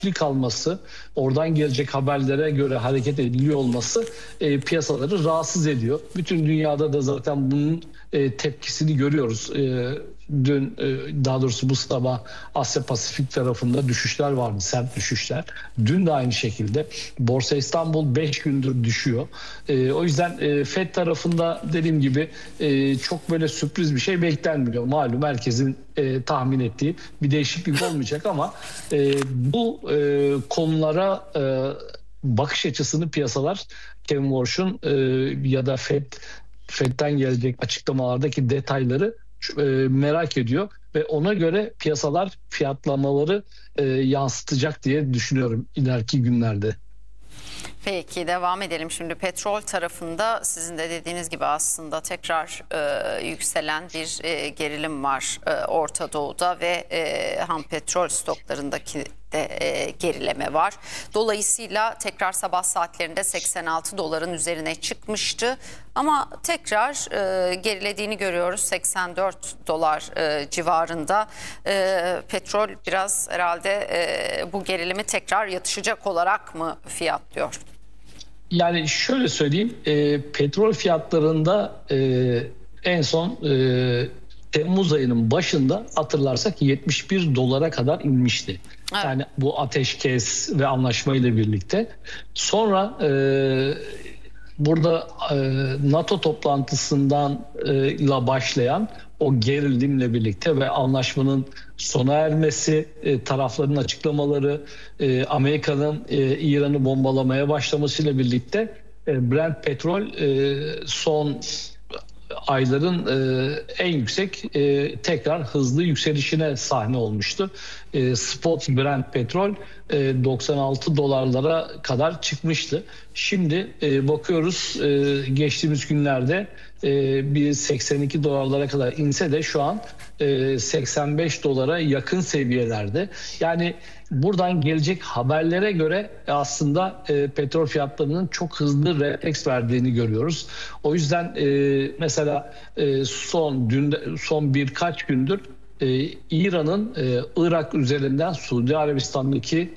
kalması, oradan gelecek haberlere göre hareket ediliyor olması piyasaları rahatsız ediyor. Bütün dünyada da zaten bunun tepkisini görüyoruz. Dün, daha doğrusu bu sabah Asya Pasifik tarafında düşüşler vardı, sert düşüşler. Dün de aynı şekilde. Borsa İstanbul 5 gündür düşüyor. O yüzden FED tarafında dediğim gibi çok böyle sürpriz bir şey beklenmiyor. Malum herkesin tahmin ettiği bir değişiklik olmayacak ama bu konulara bakış açısını piyasalar Kevin Warsh'un ya da FED'den gelecek açıklamalardaki detayları merak ediyor ve ona göre piyasalar fiyatlamaları yansıtacak diye düşünüyorum ileriki günlerde. Peki devam edelim. Şimdi petrol tarafında sizin de dediğiniz gibi aslında tekrar yükselen bir gerilim var Orta Doğu'da ve ham petrol stoklarındaki de gerileme var. Dolayısıyla tekrar sabah saatlerinde 86 doların üzerine çıkmıştı. Ama tekrar gerilediğini görüyoruz. 84 dolar civarında. Petrol biraz herhalde bu gerilimi tekrar yatışacak olarak mı fiyatlıyor? Yani şöyle söyleyeyim, petrol fiyatlarında en son Temmuz ayının başında hatırlarsak 71 dolara kadar inmişti. Evet. Yani bu ateşkes ve anlaşmayla birlikte. Sonra burada NATO toplantısından başlayan o gerilimle birlikte ve anlaşmanın sona ermesi, tarafların açıklamaları, Amerika'nın İran'ı bombalamaya başlamasıyla birlikte Brent petrol son ayların en yüksek tekrar hızlı yükselişine sahne olmuştu. Spot Brent petrol 96 dolarlara kadar çıkmıştı. Şimdi bakıyoruz geçtiğimiz günlerde bir 82 dolarlara kadar inse de şu an 85 dolara yakın seviyelerde. Yani buradan gelecek haberlere göre aslında petrol fiyatlarının çok hızlı refleks verdiğini görüyoruz. O yüzden mesela son birkaç gündür İran'ın Irak üzerinden Suudi Arabistan'daki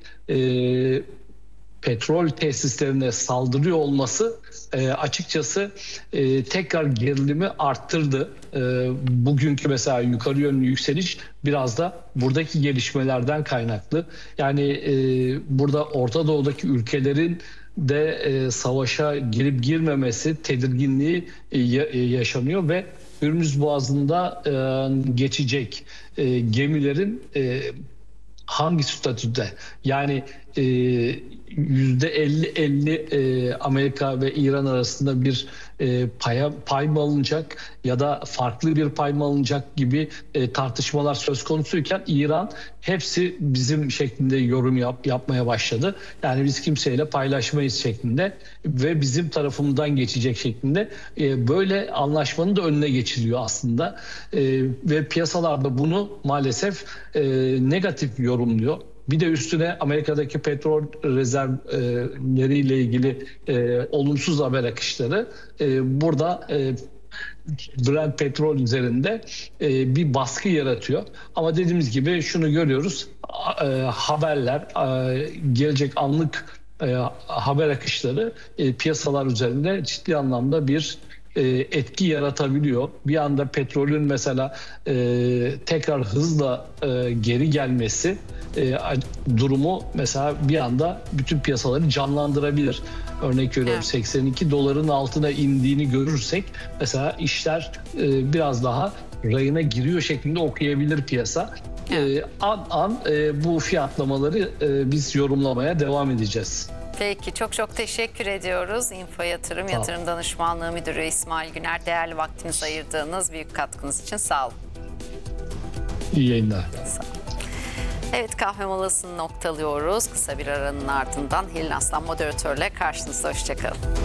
petrol tesislerine saldırıyor olması açıkçası tekrar gerilimi arttırdı. Bugünkü mesela yukarı yönlü yükseliş biraz da buradaki gelişmelerden kaynaklı. Yani burada Orta Doğu'daki ülkelerin de savaşa girip girmemesi tedirginliği yaşanıyor ve Hürmüz Boğazı'nda geçecek gemilerin hangi statüde, yani %50-50 Amerika ve İran arasında bir pay mı alınacak ya da farklı bir pay mı alınacak gibi tartışmalar söz konusuyken İran hepsi bizim şeklinde yorum yapmaya başladı. Yani biz kimseyle paylaşmayız şeklinde ve bizim tarafımızdan geçecek şeklinde böyle anlaşmanın da önüne geçiliyor aslında. Ve piyasalarda bunu maalesef negatif yorumluyor. Bir de üstüne Amerika'daki petrol rezervleriyle ilgili olumsuz haber akışları burada Brent petrol üzerinde bir baskı yaratıyor. Ama dediğimiz gibi şunu görüyoruz, haberler, gelecek anlık haber akışları piyasalar üzerinde ciddi anlamda bir etki yaratabiliyor. Bir anda petrolün mesela tekrar hızla geri gelmesi durumu mesela bir anda bütün piyasaları canlandırabilir. Örnek veriyorum, evet. 82 doların altına indiğini görürsek mesela işler biraz daha rayına giriyor şeklinde okuyabilir piyasa. Evet. Bu fiyatlamaları biz yorumlamaya devam edeceğiz. Peki, çok teşekkür ediyoruz. Info Yatırım, Yatırım Danışmanlığı Müdürü İsmail Güner, değerli vaktinizi ayırdığınız büyük katkınız için sağ olun. İyi yayınlar. Sağ olun. Evet, kahve molasını noktalıyoruz. Kısa bir aranın ardından Hilal Aslan moderatörle karşınızda. Hoşçakalın.